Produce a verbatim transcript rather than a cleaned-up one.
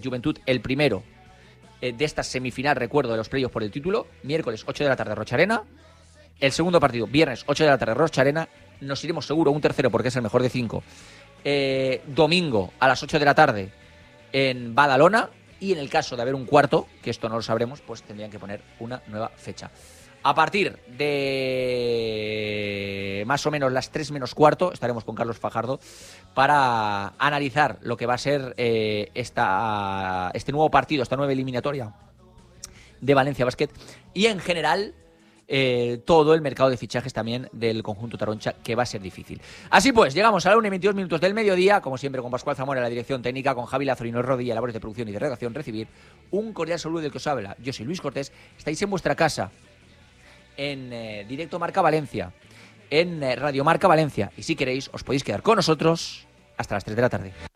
Juventud, el primero eh, de esta semifinal, recuerdo, de los playoffs por el título. Miércoles, ocho de la tarde, Rocha Arena. El segundo partido, viernes, ocho de la tarde, Rocha Arena. Nos iremos seguro un tercero porque es el mejor de cinco. Eh, domingo, a las ocho de la tarde, en Badalona. Y en el caso de haber un cuarto, que esto no lo sabremos, pues tendrían que poner una nueva fecha. A partir de más o menos las tres menos cuarto estaremos con Carlos Fajardo para analizar lo que va a ser eh, esta, este nuevo partido, esta nueva eliminatoria de Valencia Basket y en general eh, todo el mercado de fichajes también del conjunto Taroncha, que va a ser difícil. Así pues, llegamos a la una y veintidós minutos del mediodía, como siempre con Pascual Zamora en la dirección técnica, con Javi Lazorino Rodilla, labores de producción y de redacción. Recibir un cordial saludo del que os habla. Yo soy Luis Cortés, estáis en vuestra casa, en eh, Directo Marca Valencia, en eh, Radio Marca Valencia, y si queréis os podéis quedar con nosotros hasta las tres de la tarde.